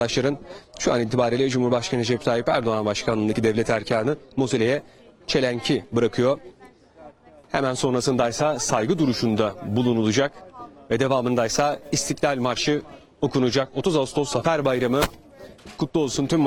Arkadaşların şu an itibariyle Cumhurbaşkanı Recep Tayyip Erdoğan başkanlığındaki devlet erkanı Mozile'ye çelenki bırakıyor. Hemen sonrasındaysa saygı duruşunda bulunulacak ve devamındaysa İstiklal Marşı okunacak. 30 Ağustos Zafer Bayramı kutlu olsun tüm